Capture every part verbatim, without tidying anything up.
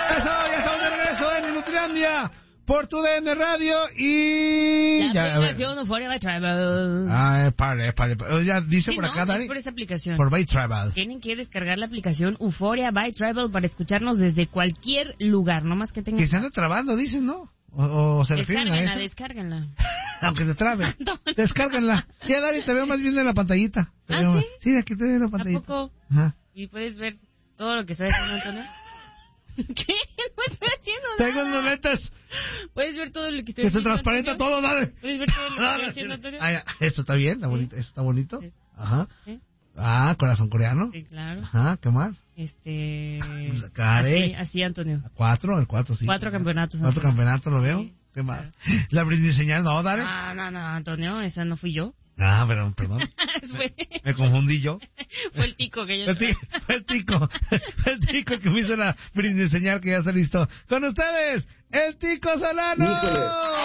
Eso, ya estamos de regreso en Nutrilandia por tu D N Radio y... La ya, aplicación Euphoria by Travel. Ah, padre, padre. Ya dice Sí, por no, acá, es Dani. por esa aplicación. Por By Travel. Tienen que descargar la aplicación Euphoria by Travel para escucharnos desde cualquier lugar, no más que tengan... Que se anda trabando, dicen, ¿no? O, o se refieren a eso. Descárguenla, descárguenla. Aunque se trabe. No. Descárguenla. Ya, Dani, te veo más bien en la pantallita. Te ¿Ah, veo sí? más- Sí, aquí te veo en la pantallita. ¿A poco? Ajá. Y puedes ver todo lo que está haciendo Antonio. ¿Qué? No estoy haciendo nada. Tengo unos lentes Puedes ver todo lo que estoy que se haciendo, transparenta Antonio? todo, dale. Puedes ver todo lo que Dale. estoy haciendo, Antonio. Ah, ya. Esto está bien, está Sí. bonito. Esto está bonito. Sí. Ajá. ¿Sí? Ah, corazón coreano. Sí, claro. Ajá, ¿qué más? Este... Care. Así, así, Antonio. Cuatro, el cuatro, sí. Cuatro campeonatos. Cuatro Antonio. campeonatos, lo veo. Sí. ¿Qué más? La brindis señal, no, dale. Ah, no, no, Antonio, esa no fui yo. Ah, perdón, perdón. Fue, Me confundí yo. fue el tico que yo... El tico, el tico, el tico que me hizo la brindis señal que ya está listo. Con ustedes, el Tico Solano. Híjole.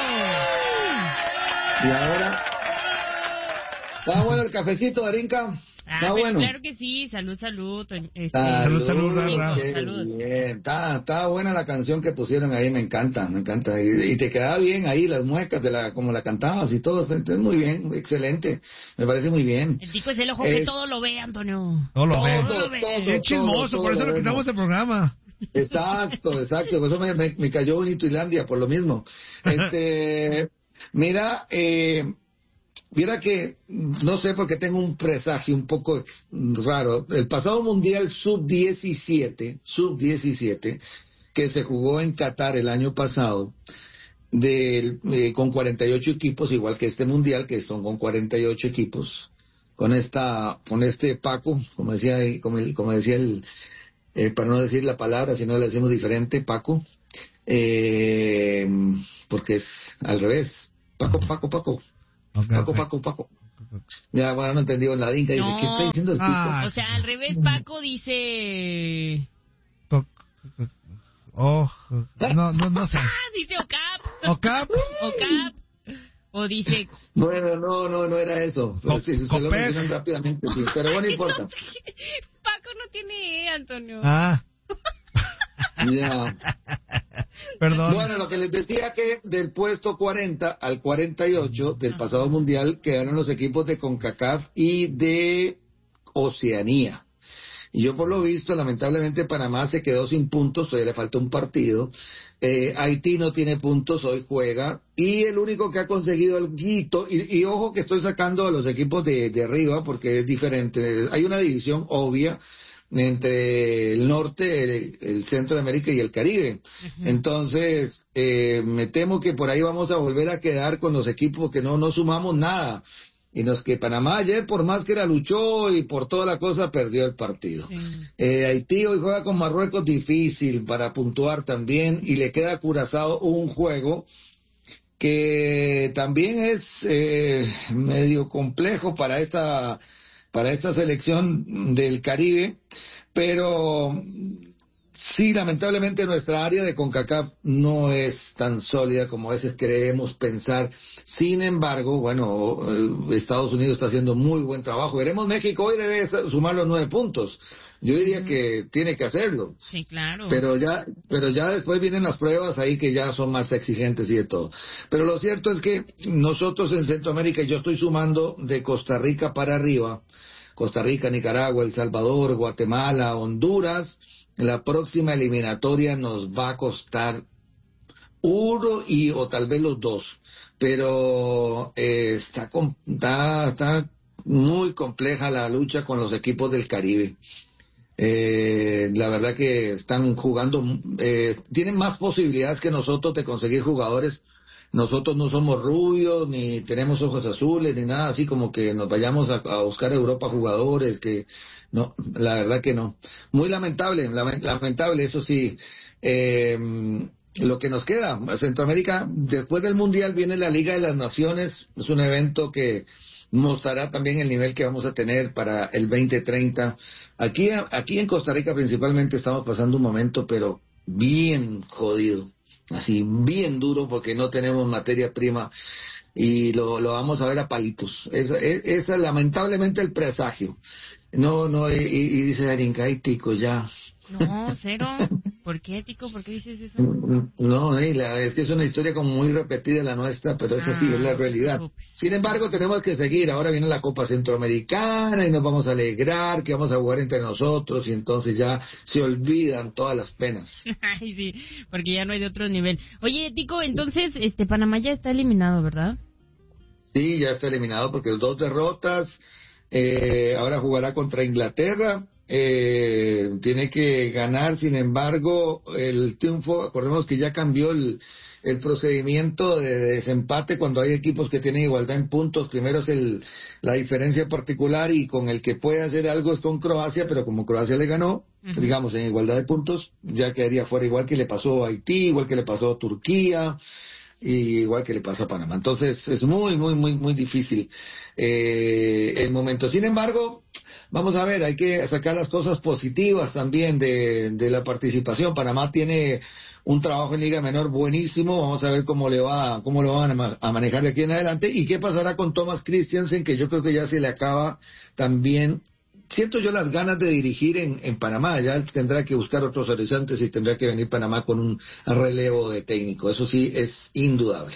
Y ahora... ¿Está bueno el cafecito, Darinka? Ah, Está pero bueno. claro que sí, salud, salud. Este, Salud, salud, Salud, Ra, Ra. qué Salud. bien. Está, está buena la canción que pusieron ahí, me encanta, me encanta. Y, y te queda bien ahí las muecas de la, como la cantabas y todo, entonces muy bien, excelente, me parece muy bien. El tico es el ojo que Eh, todo lo ve, Antonio. No lo Todo, ve. Todo lo ve. todo. Qué chismoso, todo por eso lo lo quitamos vemos. el programa. Exacto, exacto, por eso me, me, me cayó bonito Islandia, por lo mismo. Este, mira, eh, mira que, no sé por qué tengo un presagio un poco ex- raro. El pasado Mundial sub diecisiete, sub diecisiete, que se jugó en Qatar el año pasado, del, eh, con cuarenta y ocho equipos, igual que este Mundial, que son con cuarenta y ocho equipos, con esta, con este Paco, como decía, ahí- como, el- como decía el, eh, para no decir la palabra, si no le decimos diferente, Paco, eh, porque es al revés, Paco, Paco, Paco. Ok, Paco, ok. Paco, Paco. Ya, bueno, no entendió la dinka. Dice, No. ¿qué está diciendo el tipo? Ah, O sea, al revés, Paco dice... Co- co- Oh, no, no, no sé. Ah, dice Ocap. ¿Ocap? Ocap. O dice... Bueno, no, no, no era eso. Pero Co- sí, se lo Copec. mencionan rápidamente, sí. Pero bueno, no importa. Paco no tiene E, Antonio. Ah, Ya. perdón. Bueno, lo que les decía que del puesto cuarenta al cuarenta y ocho del pasado mundial quedaron los equipos de CONCACAF y de Oceanía. Y yo por lo visto, lamentablemente Panamá se quedó sin puntos, todavía le falta un partido. Eh, Haití no tiene puntos, hoy juega. Y el único que ha conseguido el guito, y, y ojo que estoy sacando a los equipos de, de arriba porque es diferente. Hay una división obvia entre el norte, el, el centro de América y el Caribe. Entonces, eh, me temo que por ahí vamos a volver a quedar con los equipos que no, no sumamos nada. Y nos que Panamá ayer, por más que la luchó y por toda la cosa, perdió el partido. Sí. Eh, Haití hoy juega con Marruecos, difícil para puntuar también, y le queda a Curazao un juego que también es eh, medio complejo para esta para esta selección del Caribe, pero sí, lamentablemente nuestra área de CONCACAF no es tan sólida como a veces creemos pensar. Sin embargo, bueno, eh, Estados Unidos está haciendo muy buen trabajo. Veremos, México hoy debe sumar los nueve puntos. Yo diría que tiene que hacerlo. Sí, claro. Pero ya, pero ya después vienen las pruebas ahí que ya son más exigentes y de todo. Pero lo cierto es que nosotros en Centroamérica, y yo estoy sumando de Costa Rica para arriba, Costa Rica, Nicaragua, El Salvador, Guatemala, Honduras, la próxima eliminatoria nos va a costar uno y o tal vez los dos. Pero eh, está, com- está, está muy compleja la lucha con los equipos del Caribe. Eh, la verdad que están jugando, eh, tienen más posibilidades que nosotros de conseguir jugadores. Nosotros no somos rubios, ni tenemos ojos azules, ni nada así como que nos vayamos a, a buscar a Europa jugadores, que no, la verdad que no. Muy lamentable, lament- lamentable, eso sí. Eh, lo que nos queda, Centroamérica, después del Mundial viene la Liga de las Naciones, es un evento que mostrará también el nivel que vamos a tener para el veinte treinta. Aquí, aquí en Costa Rica principalmente estamos pasando un momento, pero bien jodido, así bien duro porque no tenemos materia prima y lo, lo vamos a ver a palitos. Esa es, esa es lamentablemente el presagio. No, no, y, y dice Darinka, ay tico, ya. No, cero. ¿Por qué, Tico? ¿Por qué dices eso? No, eh, la, es que es una historia como muy repetida la nuestra, pero esa ah, sí es la realidad. Sin embargo, tenemos que seguir. Ahora viene la Copa Centroamericana y nos vamos a alegrar que vamos a jugar entre nosotros y entonces ya se olvidan todas las penas. Ay, sí, porque ya no hay de otro nivel. Oye, Tico, entonces este Panamá ya está eliminado, ¿verdad? Sí, ya está eliminado porque dos derrotas. Eh, ahora jugará contra Inglaterra. Eh, tiene que ganar, sin embargo, el triunfo, acordemos que ya cambió el, el procedimiento de desempate cuando hay equipos que tienen igualdad en puntos. Primero es el, la diferencia particular y con el que puede hacer algo es con Croacia, pero como Croacia le ganó, uh-huh. digamos, en igualdad de puntos, ya quedaría fuera, igual que le pasó a Haití, igual que le pasó a Turquía, y igual que le pasa a Panamá. Entonces es muy, muy, muy, muy difícil eh, el momento. Sin embargo, vamos a ver, hay que sacar las cosas positivas también de, de la participación. Panamá tiene un trabajo en Liga Menor buenísimo. Vamos a ver cómo le va, cómo lo van a, a manejar de aquí en adelante. Y qué pasará con Thomas Christiansen, que yo creo que ya se le acaba también. Siento yo las ganas de dirigir en, en Panamá. Ya tendrá que buscar otros horizontes y tendrá que venir Panamá con un relevo de técnico. Eso sí es indudable.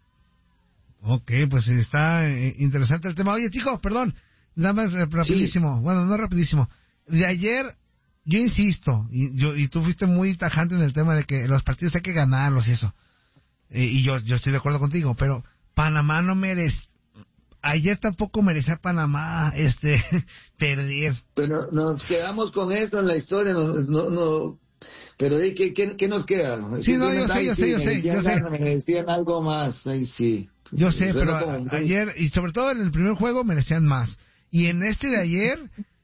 Ok, pues está eh, interesante el tema. Oye, Tico, perdón, nada más rapidísimo. Sí. Bueno, no rapidísimo. De ayer, yo insisto, y yo y tú fuiste muy tajante en el tema de que los partidos hay que ganarlos y eso. Eh, y yo yo estoy de acuerdo contigo, pero Panamá no merece. Ayer tampoco merecía Panamá este perder. Pero nos quedamos con eso en la historia, no, no, no pero ¿qué, qué, qué nos queda? Sí, no, yo sé, yo sé, yo sé, yo sé. Me decían algo más, ahí sí. Yo sé, pero como... ayer, y sobre todo en el primer juego, merecían más. Y en este de ayer,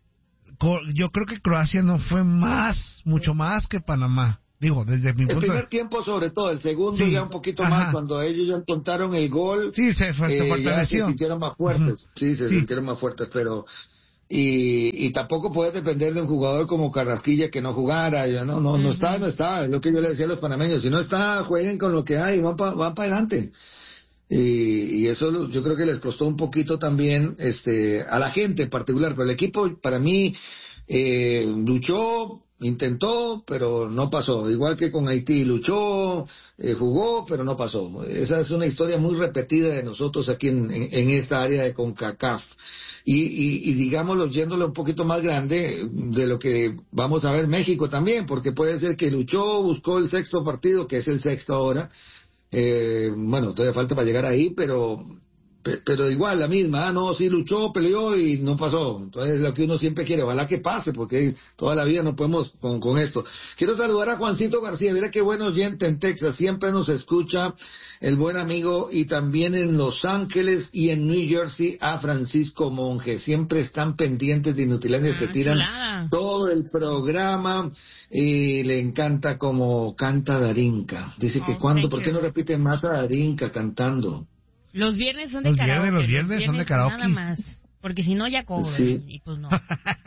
yo creo que Croacia no fue más, mucho más que Panamá. Digo, desde mi punto de vista. El primer tiempo sobre todo, el segundo sí, ya un poquito ajá. más, cuando ellos ya contaron el gol. Sí, se, se eh, fortaleció. Ya se sintieron más fuertes, uh-huh. sí, se sí. sintieron más fuertes, pero... Y, y tampoco puedes depender de un jugador como Carrasquilla que no jugara, ya no, no, uh-huh. no está, no está, es lo que yo le decía a los panameños, si no está, jueguen con lo que hay, van para van pa adelante. Y, y eso yo creo que les costó un poquito también este a la gente en particular, pero el equipo para mí eh, luchó, intentó, pero no pasó. Igual que con Haití, luchó, eh, jugó, pero no pasó. Esa es una historia muy repetida de nosotros aquí en, en, en esta área de CONCACAF. Y, y, y digámoslo, yéndolo un poquito más grande de lo que vamos a ver México también, porque puede ser que luchó, buscó el sexto partido, que es el sexto ahora. Eh, bueno, todavía falta para llegar ahí, pero pero igual la misma, ah, no, sí luchó, peleó y no pasó. Entonces lo que uno siempre quiere, ojalá que pase, porque toda la vida no podemos con, con esto. Quiero saludar a Juancito García, mira qué buen oyente en Texas, siempre nos escucha el buen amigo, y también en Los Ángeles y en New Jersey a Francisco Monge, siempre están pendientes de Inutilandia, ah, se tiran chulada. Todo el programa y le encanta como canta Darinka. Dice oh, que cuando, ¿por qué no repite más a Darinka cantando? Los viernes son de los karaoke. Viernes, los, viernes los viernes son de karaoke. Nada más. Porque si no ya cobro. Sí. Y pues no.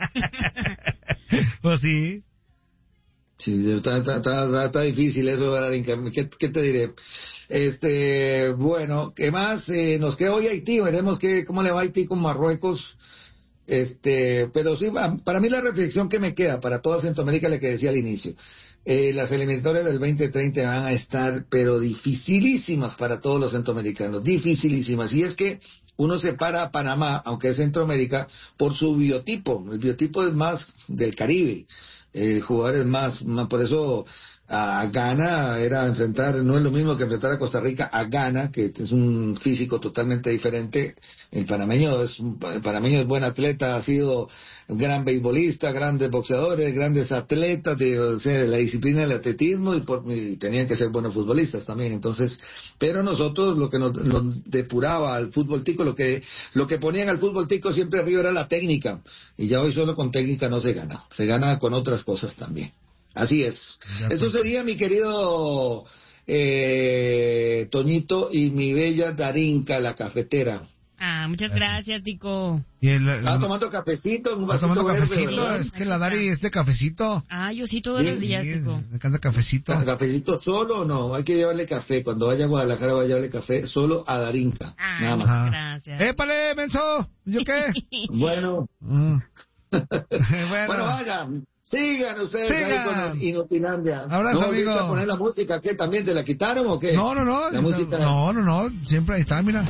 Pues sí. Sí, está, está, está, está difícil eso, Darinka. ¿Qué, ¿Qué te diré? Este, bueno, ¿qué más? Eh, nos queda hoy Haití. Veremos que, cómo le va a Haití con Marruecos. Este, pero sí, para mí la reflexión que me queda para toda Centroamérica, la que decía al inicio. Eh, las eliminatorias del veinte treinta van a estar, pero dificilísimas para todos los centroamericanos, dificilísimas. Y es que uno separa a Panamá, aunque es Centroamérica, por su biotipo. El biotipo es más del Caribe, el jugador es más, más, por eso a Ghana era enfrentar, no es lo mismo que enfrentar a Costa Rica a Ghana, que es un físico totalmente diferente. El panameño es, el panameño es buen atleta, ha sido un gran beisbolista, grandes boxeadores, grandes atletas de, o sea, de la disciplina del atletismo, y, por, y tenían que ser buenos futbolistas también. Entonces, pero nosotros lo que nos, nos depuraba al fútbol tico, lo que lo que ponían al fútbol tico siempre arriba era la técnica, y ya hoy solo con técnica no se gana, se gana con otras cosas también. Así es. Eso sería, mi querido eh, Toñito y mi bella Darinka, la cafetera. Ah, muchas gracias, Tico. Estaba tomando cafecito, un vasito tomando verde, cafecito, ¿verdad? Es que la Dari es de cafecito. Ah, yo sí todos sí, los días, sí, Tico. Me encanta cafecito. ¿Cafecito solo o no? Hay que llevarle café. Cuando vaya a Guadalajara, va a llevarle café solo a Darinka. Ah, nada más. Ah. Gracias. ¡Épale, menso! ¿Yo qué? Bueno. Mm. bueno. Bueno, vaya. Sigan ustedes Sigan. ahí con el Inutilandia. Abrazo, ¿No amigo. volviste a poner la música? ¿Qué? ¿También te la quitaron o qué? No, no, no. La música... No, no, no. Siempre ahí está, mira.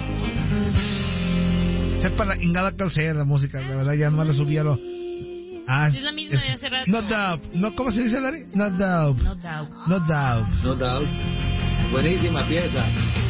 Sepa la ingada que sea la música. La verdad, ya no la subí a lo... Ah, es la misma de hace rato. No doubt. No, ¿cómo se dice, Larry? No doubt. No doubt. No doubt. No doubt. Buenísima pieza.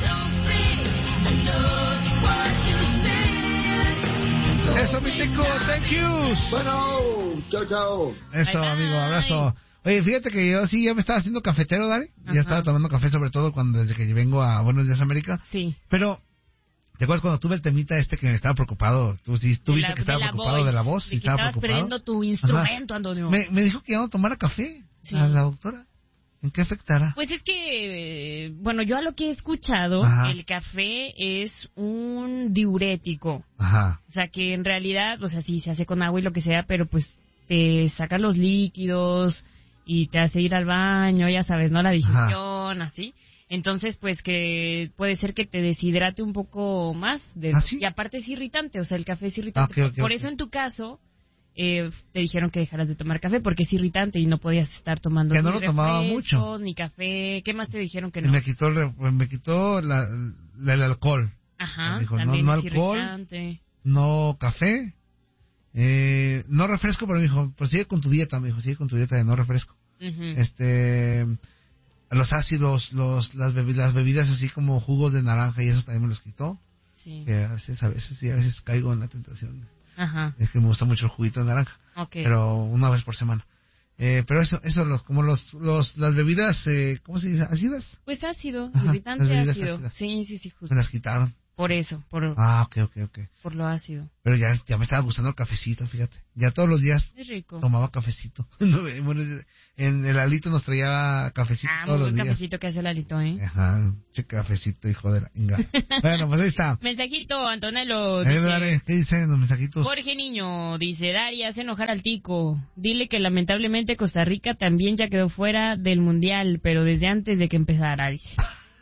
Eso, mi tico. Thank you. Bueno, chao, chao. Esto, Bye, bye. amigo. Abrazo. Oye, fíjate que yo sí ya me estaba haciendo cafetero, Dari. Ajá. Ya estaba tomando café, sobre todo cuando desde que vengo a Buenos Días América. Sí. Pero, ¿te acuerdas cuando tuve el temita este que me estaba preocupado? Tú sí, tú De viste la- que estaba de la preocupado voz, de la voz. de Sí, que estaba estabas preocupado. perdiendo tu instrumento, Antonio. Me, me dijo que ya no tomara café. Sí. A la doctora. ¿En qué afectará? Pues es que, eh, bueno, yo a lo que he escuchado, Ajá. el café es un diurético. Ajá. O sea, que en realidad, o sea, sí se hace con agua y lo que sea, pero pues te saca los líquidos y te hace ir al baño, ya sabes, ¿no? La digestión, así. Entonces, pues que puede ser que te deshidrate un poco más. De, ¿Ah, sí? Y aparte es irritante, o sea, el café es irritante. Ah, ok, ok, Por ok. eso en tu caso... Eh, te dijeron que dejaras de tomar café porque es irritante y no podías estar tomando Que no ni lo tomaba refrescos, mucho. ni café. ¿Qué más te dijeron que no? Me quitó, el, re- me quitó la, la- el alcohol. Ajá, Me dijo, no, también no es alcohol, irritante. no café, eh, no refresco, pero me dijo, pues sigue con tu dieta, me dijo, sigue con tu dieta de no refresco. Ujú. Este, los ácidos, los, las bebidas, las bebidas así como jugos de naranja y eso también me los quitó. Sí. Que a veces, a veces sí, a veces caigo en la tentación. Ajá, Es que me gusta mucho el juguito de naranja, ok. pero una vez por semana. Eh, pero eso, eso, los, como los, los, las bebidas, eh, ¿cómo se dice? ¿Ácidas? Pues ácido, Ajá, irritante las bebidas ácido. ácidas. Sí, sí, sí, Me justo. las quitaron. Por eso, por, Ah, ok, ok, ok. por lo ácido. Pero ya, ya me estaba gustando el cafecito, fíjate. Ya todos los días Es rico. tomaba cafecito. No, bueno, en el alito nos traía cafecito Ah, muy todos los buen días. cafecito que hace el alito, ¿eh? Ajá, che cafecito, hijo de la inga. Bueno, pues ahí está. Mensajito, Antonello. Ahí, dice- Dare, ¿qué dicen los mensajitos? Jorge Niño dice, Dari, hace enojar al tico. Dile que lamentablemente Costa Rica también ya quedó fuera del Mundial, pero desde antes de que empezara, dice.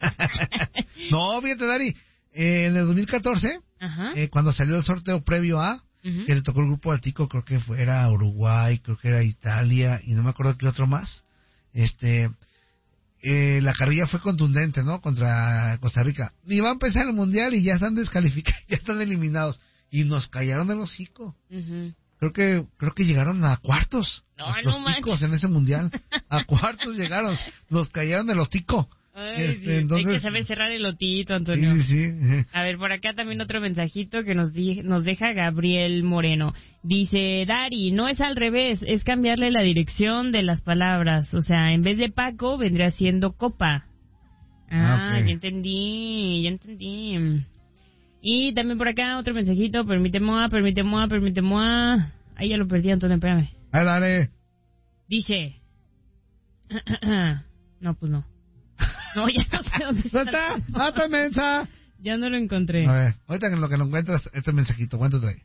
No, fíjate, Dari, eh, en el dos mil catorce, Ajá. eh, cuando salió el sorteo previo a, Ujú. que le tocó el grupo al tico, creo que fue, era Uruguay, creo que era Italia, y no me acuerdo qué otro más. Este, eh, la carrilla fue contundente, ¿no? Contra Costa Rica. Y va a empezar el mundial y ya están descalificados, ya están eliminados. Y nos callaron el hocico. Ujú. Creo que, creo que llegaron a cuartos. No, los, no los manches. ticos en ese mundial. A cuartos llegaron. Nos callaron el hocico. Ay, Este, sí, entonces- hay que saber cerrar el lotito, Antonio. Sí, sí, sí. A ver, por acá también otro mensajito que nos, di- nos deja Gabriel Moreno. Dice, Dari, no es al revés, es cambiarle la dirección de las palabras. O sea, en vez de Paco, vendría siendo Copa. Ah, Ah, ok. ya entendí, ya entendí. Y también por acá otro mensajito, permíteme, permíteme, permíteme. Ahí ya lo perdí, Antonio, espérame. Ahí, dale. Dice... No, pues no. No, ya no sé dónde ¿No está. está? ¡Ah, está mensa! Ya no lo encontré. A ver, ahorita en lo que lo encuentras, este mensajito, ¿cuánto trae?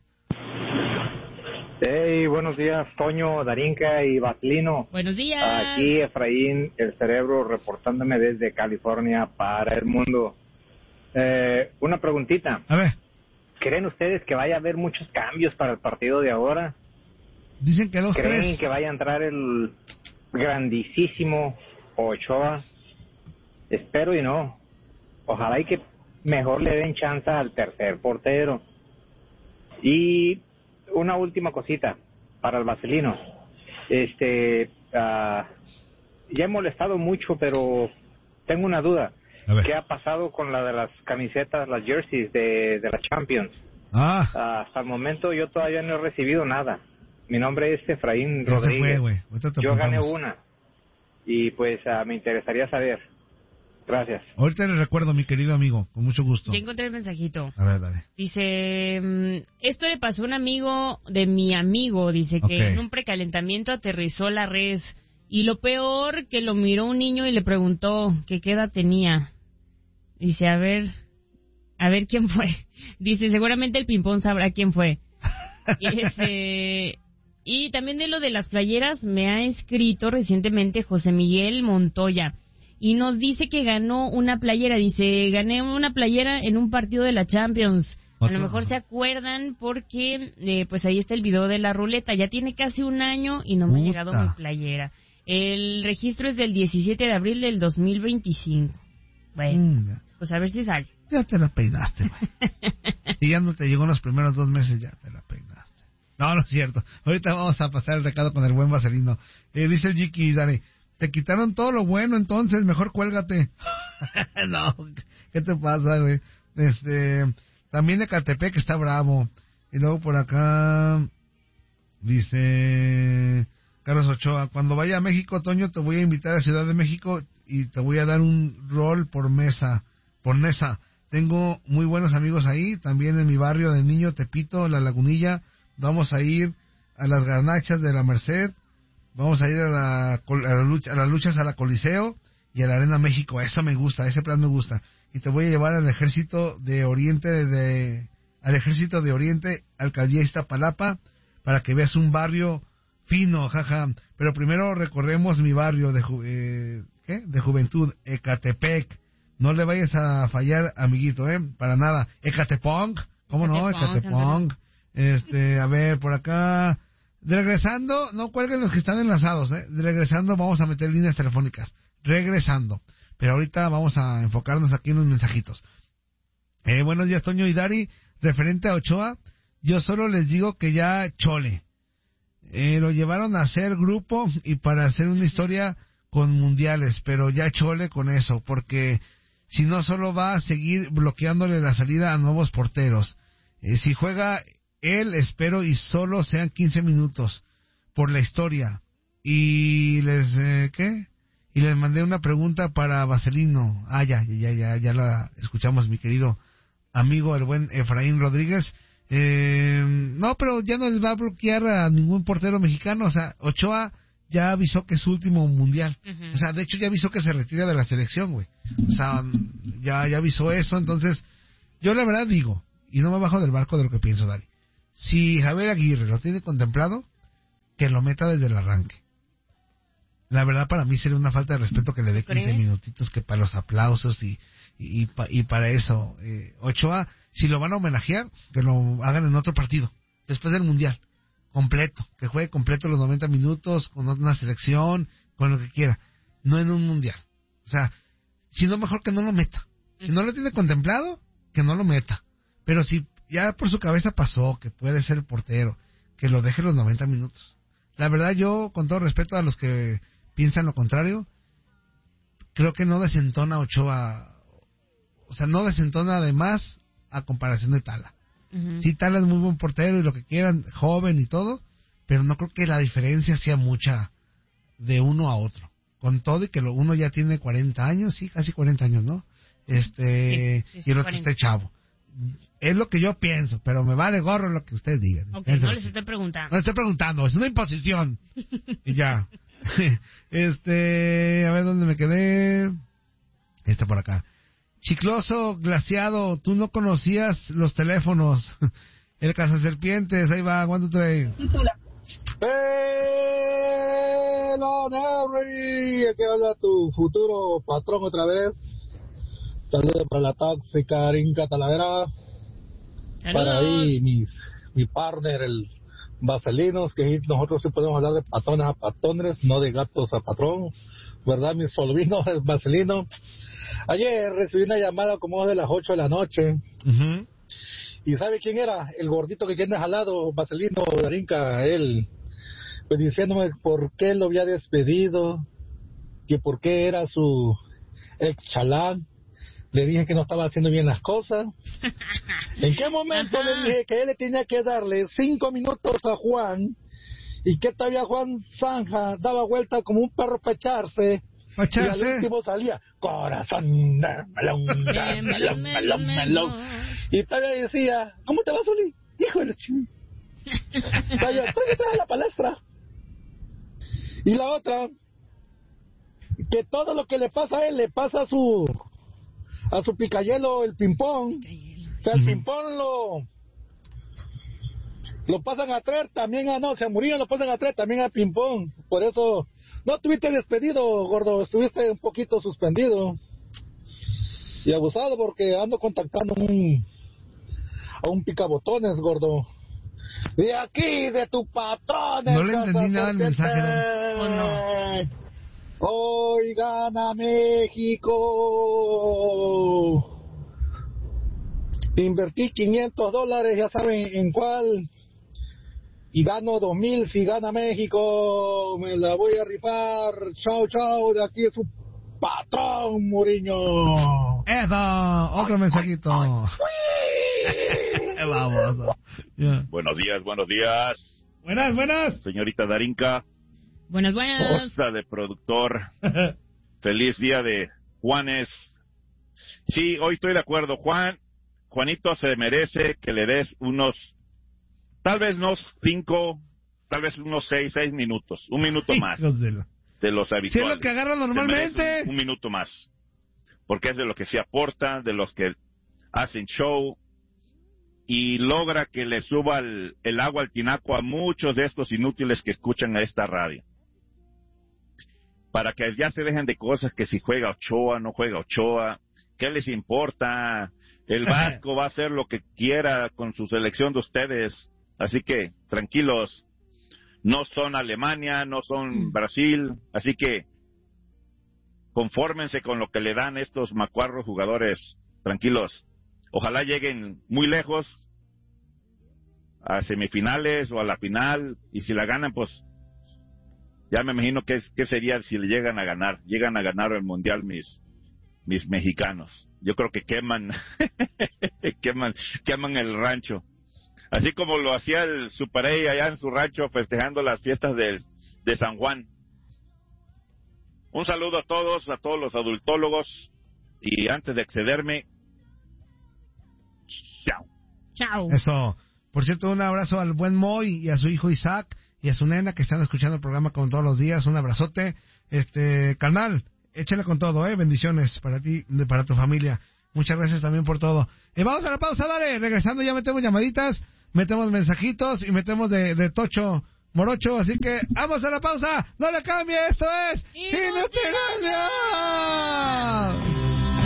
Hey, buenos días, Toño, Darinka y Batlino. Buenos días. Aquí Efraín, el cerebro, reportándome desde California para el mundo. Eh, una preguntita. A ver, ¿Creen ustedes que vaya a haber muchos cambios para el partido de ahora? dicen que dos, ¿Creen tres. que vaya a entrar el grandísimo Ochoa? Espero y no. Ojalá y que mejor le den chance al tercer portero. Y una última cosita para el Vaselino. Este, ah, ya he molestado mucho, pero tengo una duda. A ver. ¿Qué ha pasado con la de las camisetas, las jerseys de, de la Champions? Ah, Ah, hasta el momento yo todavía no he recibido nada. Mi nombre es Efraín ya se Rodríguez. fue, güey. Ahorita te Yo gané apuntamos. una. Y pues ah, me interesaría saber. Gracias. Ahorita le recuerdo, mi querido amigo, con mucho gusto. Ya encontré el mensajito. A ver, dale. Dice, mm, esto le pasó a un amigo de mi amigo, dice que Ok. en un precalentamiento aterrizó la res. Y lo peor, que lo miró un niño y le preguntó que qué edad tenía. Dice, a ver, a ver quién fue. Dice, seguramente el ping-pong sabrá quién fue. Y, este, y también de lo de las playeras me ha escrito recientemente José Miguel Montoya. Y nos dice que ganó una playera. Dice, gané una playera en un partido de la Champions. A lo mejor se acuerdan porque eh, pues ahí está el video de la ruleta. Ya tiene casi un año y no me ha llegado mi playera. El registro es del diecisiete de abril del dos mil veinticinco. Bueno, mm, pues a ver si sale. Ya te la peinaste, güey. Y ya no te llegó en los primeros dos meses, ya te la peinaste. No, no es cierto. Ahorita vamos a pasar el recado con el buen Vaselino. Eh, dice el Jiki, Dani, te quitaron todo lo bueno, entonces mejor cuélgate. No, ¿qué te pasa, güey? Este, también Ecatepec que está bravo. Y luego por acá dice Carlos Ochoa, cuando vaya a México, Toño, te voy a invitar a Ciudad de México y te voy a dar un rol por mesa, por mesa. Tengo muy buenos amigos ahí, también en mi barrio de Niño Tepito, La Lagunilla. Vamos a ir a las garnachas de la Merced, vamos a ir a, la, a, la lucha, a las luchas a la Coliseo y a la Arena México. Eso me gusta, ese plan me gusta. Y te voy a llevar al ejército de Oriente, de, al ejército de Oriente, Alcaldía Iztapalapa, para que veas un barrio fino, jaja. Pero primero recorremos mi barrio de, ju, eh, ¿qué? de juventud, Ecatepec. No le vayas a fallar, amiguito, ¿eh? Para nada. Ecatepong, ¿cómo no? Ecatepong. Este, a ver, por acá. Regresando, no cuelguen los que están enlazados, ¿eh? Regresando, vamos a meter líneas telefónicas. Regresando. Pero ahorita vamos a enfocarnos aquí en los mensajitos. Eh, buenos días, Toño y Dari. Referente a Ochoa, yo solo les digo que ya chole. Eh, lo llevaron a hacer grupo y para hacer una historia con mundiales, pero ya chole con eso, porque si no solo va a seguir bloqueándole la salida a nuevos porteros. Eh, si juega él, espero y solo sean quince minutos por la historia. Y les, eh, ¿qué? Y les mandé una pregunta para Vaselino. Ah, ya, ya, ya, ya la escuchamos, mi querido amigo, el buen Efraín Rodríguez. Eh, no, pero ya no les va a bloquear a ningún portero mexicano. O sea, Ochoa ya avisó que es su último mundial. Uh-huh. O sea, de hecho ya avisó que se retira de la selección, güey. O sea, ya, ya avisó eso. Entonces, yo la verdad digo, y no me bajo del barco de lo que pienso, Dari. Si Javier Aguirre lo tiene contemplado, que lo meta desde el arranque. La verdad, para mí sería una falta de respeto que le dé quince minutitos que para los aplausos y, y, y, pa, y para eso. Eh, Ochoa, si lo van a homenajear, que lo hagan en otro partido, después del mundial. Completo, que juegue completo los noventa minutos, con una selección, con lo que quiera, no en un mundial. O sea, si no, mejor que no lo meta. Si no lo tiene contemplado, que no lo meta. Pero si ya por su cabeza pasó que puede ser el portero, que lo deje los noventa minutos. La verdad, yo, con todo respeto a los que piensan lo contrario, creo que no desentona Ochoa, o sea, no desentona además a comparación de Tala. Uh-huh. Sí, Tala es muy buen portero y lo que quieran, joven y todo, pero no creo que la diferencia sea mucha de uno a otro. Con todo y que lo, uno ya tiene cuarenta años, sí, casi cuarenta años, ¿no? Este, sí, sí, sí, y el otro está chavo. Es lo que yo pienso, pero me vale gorro lo que ustedes digan. Ok, no les estoy preguntando. No estoy preguntando, es una imposición. Y ya. Este, a ver dónde me quedé. Está por acá. Chicloso, glaciado, tú no conocías los teléfonos. El cazaserpientes, ahí va, ¿cuánto trae? Hello, Henry, aquí habla tu futuro patrón otra vez. Saludos para la tóxica Rinca Talavera. Para ahí mis, mi partner, el Vaselinos, que nosotros sí podemos hablar de patrones a patrones, no de gatos a patrón, ¿verdad, mi solvino, el Vaselino? Ayer recibí una llamada como de las ocho de la noche. Uh-huh. ¿Y sabe quién era? El gordito que tienes al lado, Vaselino de Rinca, él, pues diciéndome por qué lo había despedido, que por qué era su ex chalán. Le dije que no estaba haciendo bien las cosas. ¿En qué momento le dije que él le tenía que darle cinco minutos a Juan y que todavía Juan Zanja daba vuelta como un perro para echarse? ¿Para echarse? Y al último salía, corazón, melón, melón, melón, melón. Y todavía decía, ¿cómo te vas, Uli? Hijo de la chingada. Vaya, estoy detrás de la palestra. Y la otra, que todo lo que le pasa a él le pasa a su... a su picayelo, el ping-pong. O sea, el uh-huh. ping-pong lo lo pasan a traer también a, no, se Murillo lo pasan a traer también a ping-pong. Por eso, no estuviste despedido, gordo, estuviste un poquito suspendido. Y abusado porque ando contactando un, a un picabotones, gordo. De aquí, de tu patrón. No le entendí nada al mensaje, ¿no? ¿O no? Hoy gana México. Invertí quinientos dólares, ya saben en cuál. Y gano dos mil si gana México. Me la voy a rifar. Chao, chao. De aquí es su patrón, Mourinho. Eso, otro mensajito. Vamos. Yeah. Buenos días, buenos días. Buenas, buenas. Señorita Darinka. Buenas, buenas. Esposa de productor. Feliz día de Juanes. Sí, hoy estoy de acuerdo. Juan, Juanito se merece que le des unos, tal vez unos cinco, tal vez unos seis, seis minutos. Un minuto más de los habituales. Si es lo que agarra normalmente. Un, un minuto más. Porque es de lo que se aporta, de los que hacen show. Y logra que le suba el, el agua al tinaco a muchos de estos inútiles que escuchan a esta radio. Para que ya se dejen de cosas que si juega Ochoa, no juega Ochoa, ¿qué les importa? El Vasco va a hacer lo que quiera con su selección de ustedes. Así que, tranquilos, no son Alemania, no son Brasil, así que confórmense con lo que le dan estos macuarros jugadores, tranquilos. Ojalá lleguen muy lejos, a semifinales o a la final, y si la ganan, pues ya me imagino que, que sería si le llegan a ganar, llegan a ganar el mundial mis mis mexicanos. Yo creo que queman, queman, queman el rancho, así como lo hacía el Super A allá en su rancho festejando las fiestas de, de San Juan. Un saludo a todos, a todos los adultólogos, y antes de excederme, chao. Chao. Eso. Por cierto, un abrazo al buen Moy y a su hijo Isaac y a su nena que están escuchando el programa como todos los días. Un abrazote. Este, carnal, échale con todo, eh. Bendiciones para ti, para tu familia. Muchas gracias también por todo. Eh, vamos a la pausa, dale. Regresando ya metemos llamaditas, metemos mensajitos y metemos de, de Tocho Morocho. Así que vamos a la pausa. No le cambie, esto es Inutilandia.